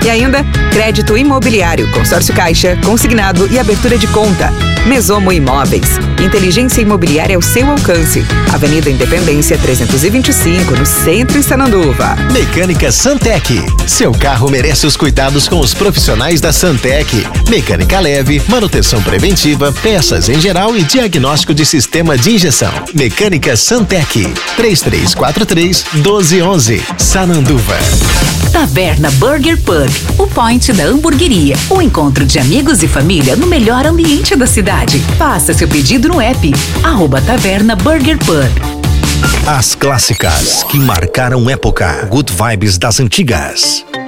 E ainda, crédito imobiliário, consórcio Caixa, consignado e abertura de conta. Mesomo Imóveis. Inteligência imobiliária ao seu alcance. Avenida Independência 325, no centro, em Sananduva. Mecânica Santec. Seu carro merece os cuidados com os profissionais da Santec. Mecânica leve, manutenção preventiva, peças em geral e diagnóstico de sistema de injeção. Mecânica Santec. 3343-1211. Sananduva. Taverna Burger Pub, o point da hamburgueria. O encontro de amigos e família no melhor ambiente da cidade. Faça seu pedido no app @Taverna Burger Pub. As clássicas que marcaram época. Good Vibes das antigas.